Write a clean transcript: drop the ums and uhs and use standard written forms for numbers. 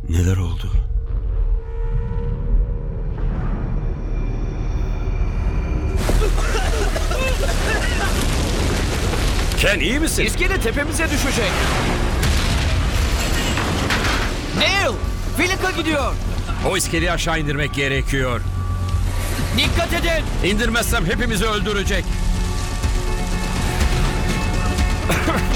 Neler oldu? Ken, iyi misin? İskele tepemize düşecek. Neil! Filika gidiyor. O iskeleyi aşağı indirmek gerekiyor. Dikkat edin. İndirmezsem hepimizi öldürecek.